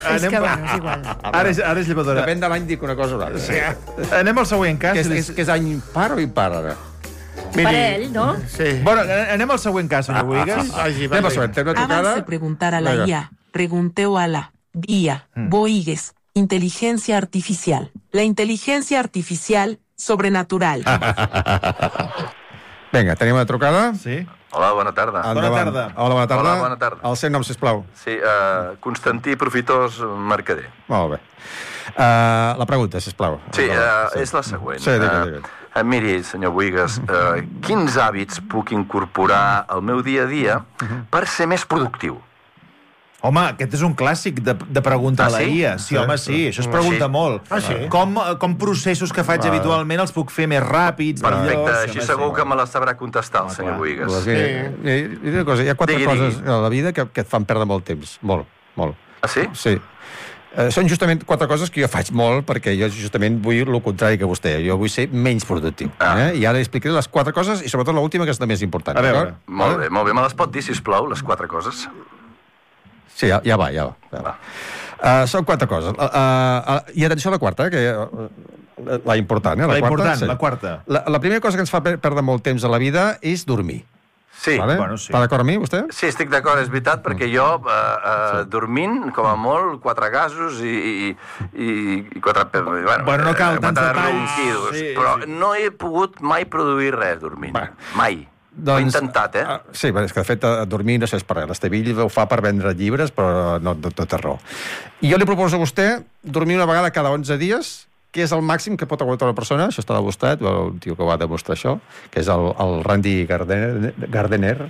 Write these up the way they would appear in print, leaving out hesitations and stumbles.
És que, bueno, és igual. Ara és llevadora. Depèn de l'any dic una cosa o l'altra. Sí. Anem al següent cas. Que és any par o impar, ara? Per ell, no? Sí. Bueno, anem al següent cas, senyor Boigas. Anem a saber, té una trucada... Abans de preguntar a la IA, pregunteu a la IA, Boigues, inteligencia artificial. La inteligencia artificial sobrenatural. Vinga, tenim una trucada? Sí. Hola, bona tarda. Bona tarda. Hola, bona tarda. Hola, bona tarda. El seu nom, sisplau. Sí, Constantí Profitós Mercader. Molt bé. La pregunta, sisplau. Sí, és la següent. Sí, digue'm. Miri, senyor Boigas, quins hàbits puc incorporar al meu dia a dia per ser més productiu? Home, aquest és un clàssic de preguntar a la IA. Sí, home, sí, això es pregunta molt. Com processos que faig habitualment els puc fer més ràpids, Perfecte, millors... així segur que me la sabrà contestar el senyor Boigas. Hi ha 4 coses a la vida que et fan perdre molt temps. Molt, molt. Ah, sí? Sí. Són justament 4 coses que jo faig molt perquè jo justament vull el contrari que vostè. Jo vull ser menys productiu. I ara li explicaré les 4 coses i sobretot l'última, que és la més important. A veure. Molt bé. Me les pot dir, sisplau, les 4 coses? Sí, ja va. Són 4 coses. I atenció a la quarta, que la important. La quarta. La primera cosa que ens fa perdre molt temps a la vida és dormir. Sí. Vale? Bueno, sí. Està d'acord amb mi, vostè? Sí, estic d'acord, és veritat, perquè jo, dormint, com a molt, 4 gasos i 4... Bueno, no cal tants detalls. Sí, però no he pogut mai produir res dormint. Mai. Ho he intentat, Sí, és que de fet dormir no sé per res. L'Estevell ho fa per vendre llibres, però no té raó. I jo li proposo a vostè dormir una vegada cada 11 dies, que és el màxim que pot aguantar una persona. Això està demostrat, un tio que va demostrar això, que és el Randy Gardner.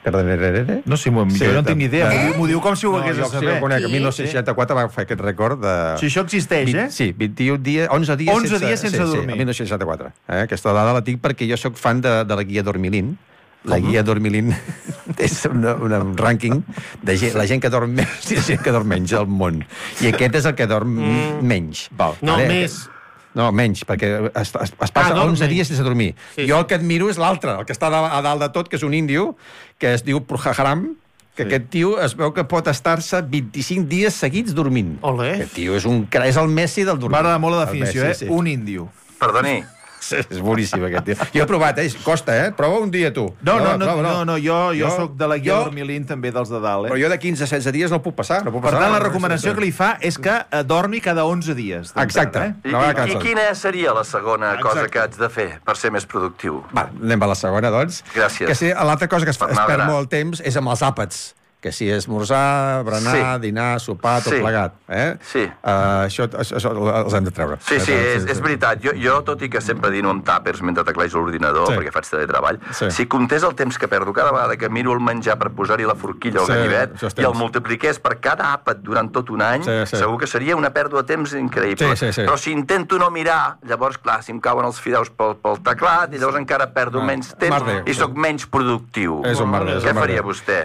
No, sí, jo no tinc ni idea. M'ho diu com si ho hagués de saber. Jo el conec, en 1964 va fer aquest rècord de... Si això existeix, Sí, 11 dies 11 dies sense dormir. Sí, en 1964. Aquesta dada la tinc perquè jo sóc fan de la guia Dormilin. La guia Dormilin és un rànquing de la gent que dorm més i la gent que dorm menys al món. I aquest és el que dorm menys. No, més. No, menys, perquè es passa 11 dies sense dormir. Jo el que admiro és l'altre, el que està a dalt de tot, que és un índio, que es diu Purharam, que aquest tio es veu que pot estar-se 25 dies seguits dormint. Olé. Aquest tio és el Messi del dormir. M'agrada molt la definició, un índio. Perdoni. És boníssim, aquest tio. Jo he provat, costa, prova un dia, tu. No, jo soc de la guia Dormilin, també dels de dalt, Però jo de 15 a 16 dies no puc passar. Per tant, la recomanació que li fa és que dormi cada 11 dies. Exacte. I quina seria la segona cosa que haig de fer per ser més productiu? Va, anem a la segona, doncs. Gràcies. L'altra cosa que es perd molt temps és amb els àpats. Que si esmorzar, berenar, dinar, sopar, tot plegat. Sí. Això els hem de treure. Sí, és veritat. Jo, tot i que sempre dino amb tàpers mentre teclejo l'ordinador, perquè faig teletreball, si comptés el temps que perdo cada vegada que miro el menjar per posar-hi la forquilla o el ganivet i el multipliqués per cada àpat durant tot un any, segur que seria una pèrdua de temps increïble. Però si intento no mirar, llavors, clar, si em cauen els fideus pel teclat, i llavors encara perdo menys temps i sóc menys productiu. Què faria vostè?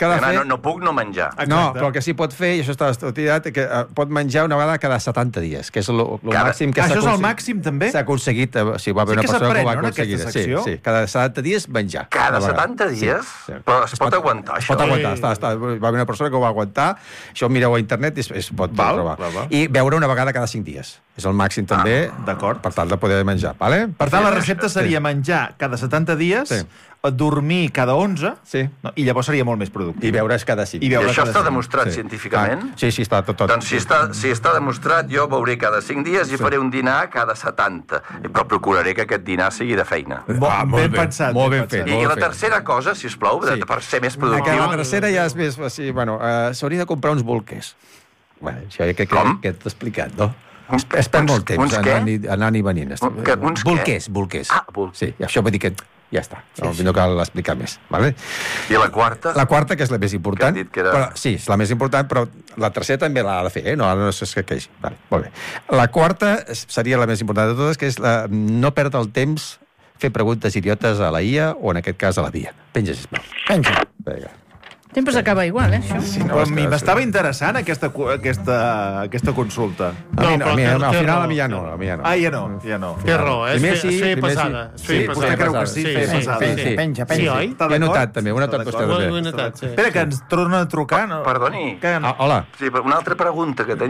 No puc no menjar. No, però el que sí pot fer, i això està estudiat, que pot menjar una vegada cada 70 dies, que és el màxim que s'ha aconseguit. Això és el màxim, també? S'ha aconseguit, sí, va haver una persona que ho va aconseguir. Sí, cada 70 dies menjar. Cada 70 dies? Però es pot aguantar, això? Es pot aguantar, va haver una persona que ho va aguantar, això ho mireu a internet i es pot trobar. I beure una vegada cada 5 dies. És el màxim també, per tal de poder menjar. Per tant, la recepta seria menjar cada 70 dies, dormir cada 11, i llavors seria molt més productiu. I beure's cada 5. I això està demostrat científicament? Sí, està tot. Doncs si està demostrat, jo beuré cada 5 dies i faré un dinar cada 70. Però procuraré que aquest dinar sigui de feina. Ben pensat. Molt ben fet. I la tercera cosa, sisplau, per ser més productiu... La tercera ja és més... S'hauria de comprar uns bolquers. Això ja que t'he explicat, no? Es perd molt temps anant i venint. Bolquers. Sí, això vull dir que ja està, no cal explicar més. I la quarta? La quarta, que és la més important. Sí, és la més important, però la tercera també l'ha de fer, no? Ara no s'escaqueixi. Molt bé. La quarta seria la més important de totes, que és no perdre el temps fer preguntes idiotes a la IA o, en aquest cas, a la DIA. Penja, sisplau. Penja. Vinga. Sempre s'acaba igual, això. Sí, però a mi m'estava interessant aquesta consulta. Al final a mi ja no. Ah, ja no. Té raó, és fer passada. Sí, vostè creu que sí, fer passada. Penja. Sí, oi? Ho he notat, també. Ho he notat vostè, també. Ho he notat, sí. Espera, que ens torna a trucar. Perdoni. Hola. Sí, una altra pregunta que tenia.